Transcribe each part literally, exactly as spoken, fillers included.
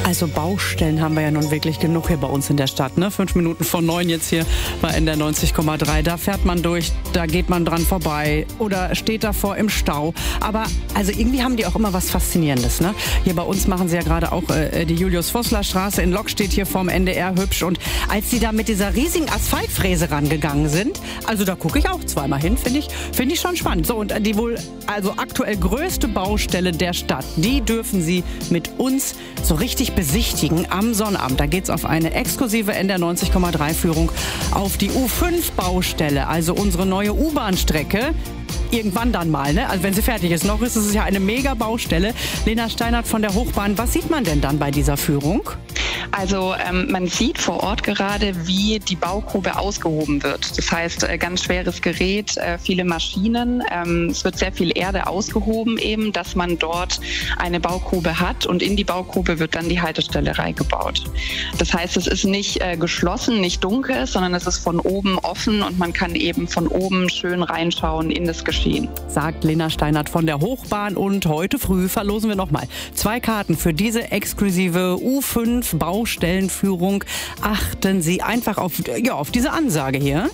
Also Baustellen haben wir ja nun wirklich genug hier bei uns in der Stadt. Ne? Fünf Minuten vor neun jetzt hier bei N D R neunzig Komma drei. Da fährt man durch, da geht man dran vorbei oder steht davor im Stau. Aber also irgendwie haben die auch immer was Faszinierendes. Ne? Hier bei uns machen sie ja gerade auch äh, die Julius-Vossler-Straße in Lok steht hier vorm N D R hübsch. Und als sie da mit dieser riesigen Asphaltfräse rangegangen sind, also da gucke ich auch zweimal hin, finde ich, finde ich schon spannend. So, und die wohl also aktuell größte Baustelle der Stadt, die dürfen Sie mit uns so richtig besichtigen am Sonnabend. Da geht's auf eine exklusive N D R neunzig Komma drei Führung auf die U fünf Baustelle, also unsere neue U-Bahn-Strecke. Irgendwann dann mal, ne? Also wenn sie fertig ist. Noch ist es ja eine Mega-Baustelle. Lena Steinert von der Hochbahn. Was sieht man denn dann bei dieser Führung? Also ähm, man sieht vor Ort gerade, wie die Baugrube ausgehoben wird. Das heißt, äh, ganz schweres Gerät, äh, viele Maschinen. Ähm, es wird sehr viel Erde ausgehoben eben, dass man dort eine Baugrube hat und in die Baugrube wird dann die Haltestelle reingebaut. Das heißt, es ist nicht äh, geschlossen, nicht dunkel, sondern es ist von oben offen und man kann eben von oben schön reinschauen in das Geschehen. Sagt Lena Steinert von der Hochbahn und heute früh verlosen wir nochmal zwei Karten für diese exklusive U fünf Baustellenführung. Achten Sie einfach auf, ja, auf diese Ansage hier.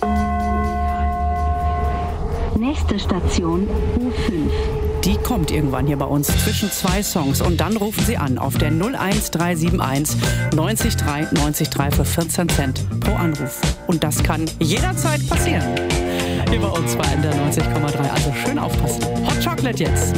Nächste Station U fünf. Die kommt irgendwann hier bei uns zwischen zwei Songs und dann rufen Sie an auf der null eins drei sieben eins neunzig drei neunzig drei für vierzehn Cent pro Anruf. Und das kann jederzeit passieren. Hier bei uns bei N D R neunzig Komma drei. Also schön aufpassen. Hot Chocolate jetzt.